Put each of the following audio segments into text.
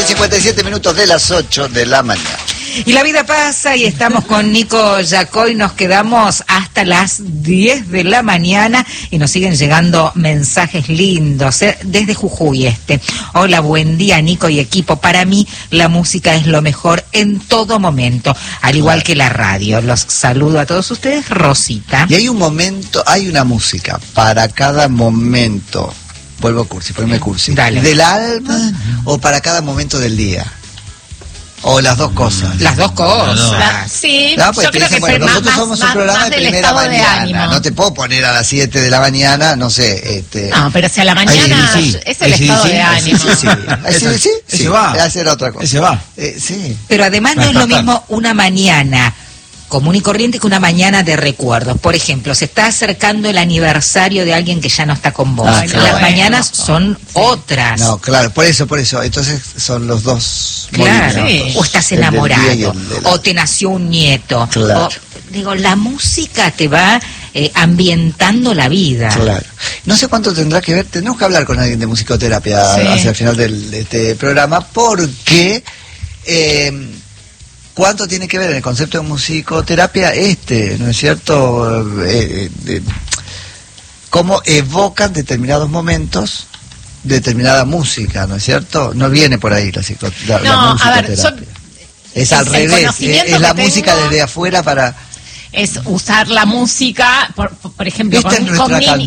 57 minutos de las 8 de la mañana. Y la vida pasa y estamos con Nico Yacoy, nos quedamos hasta las 10 de la mañana y nos siguen llegando mensajes lindos, desde Jujuy Hola, buen día Nico y equipo, para mí la música es lo mejor en todo momento, al igual que la radio. Los saludo a todos ustedes, Rosita. Y hay un momento, hay una música para cada momento. Vuelvo cursi, ponme cursi. Dale. ¿Del alma o para cada momento del día? O las dos cosas. Las dos cosas. Sí, no, pues yo creo que bueno, nosotros somos un programa de primera mañana. No te puedo poner a las 7 de la mañana, no sé. No, pero si a la mañana es el estado de ánimo. Sí, Ese va. Hacer otra cosa. Ese va. Sí. Pero además no es lo mismo una mañana común y corriente que una mañana de recuerdos. Por ejemplo, se está acercando el aniversario de alguien que ya no está con vos. Las mañanas son otras. No, claro, por eso. Entonces son los dos. Claro. Sí. O estás El enamorado, o te nació un nieto. Claro. La música te va ambientando la vida. Claro. No sé cuánto tendrá que ver, tenemos que hablar con alguien de musicoterapia hacia el final de este programa, porque ¿cuánto tiene que ver en el concepto de musicoterapia ¿no es cierto? Cómo evocan determinados momentos, determinada música, ¿no es cierto? No viene por ahí la musicoterapia. Es al revés, es la música desde afuera para... Es usar la música, por ejemplo, con niños,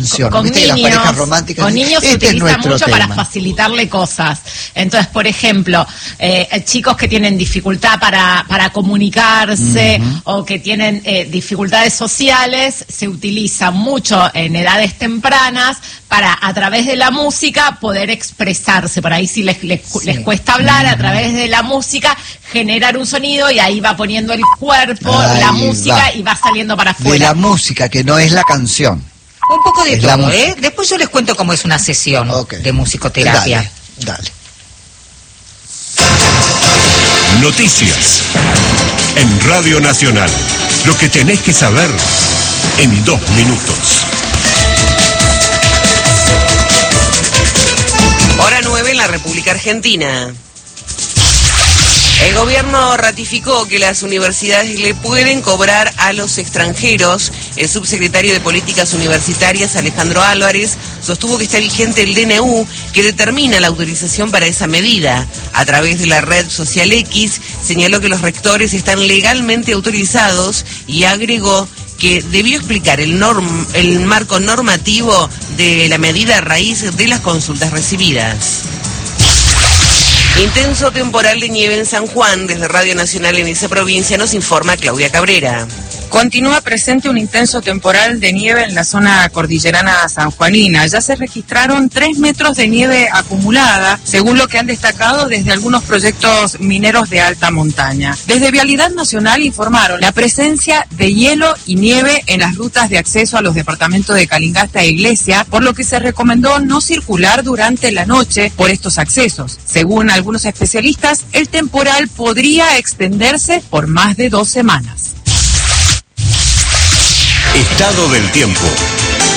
con niños se utiliza mucho para facilitarle cosas. Entonces, por ejemplo, chicos que tienen dificultad para comunicarse o que tienen dificultades sociales, se utiliza mucho en edades tempranas para, a través de la música, poder expresarse. Por ahí si les cuesta hablar, a través de la música, generar un sonido y ahí va poniendo el cuerpo, la música y va saliendo para afuera. De la música, que no es la canción. Un poco de todo, Después yo les cuento cómo es una sesión de musicoterapia. Dale. Noticias en Radio Nacional. Lo que tenés que saber en 2 minutos. Hora 9 en la República Argentina. El gobierno ratificó que las universidades le pueden cobrar a los extranjeros. El subsecretario de Políticas Universitarias, Alejandro Álvarez, sostuvo que está vigente el DNU que determina la autorización para esa medida. A través de la red social X, señaló que los rectores están legalmente autorizados y agregó que debió explicar el marco normativo de la medida a raíz de las consultas recibidas. Intenso temporal de nieve en San Juan. Desde Radio Nacional en esa provincia nos informa Claudia Cabrera. Continúa presente un intenso temporal de nieve en la zona cordillerana sanjuanina. Ya se registraron 3 metros de nieve acumulada, según lo que han destacado desde algunos proyectos mineros de alta montaña. Desde Vialidad Nacional informaron la presencia de hielo y nieve en las rutas de acceso a los departamentos de Calingasta e Iglesia, por lo que se recomendó no circular durante la noche por estos accesos. Según algunos especialistas, el temporal podría extenderse por más de 2 semanas. Estado del tiempo.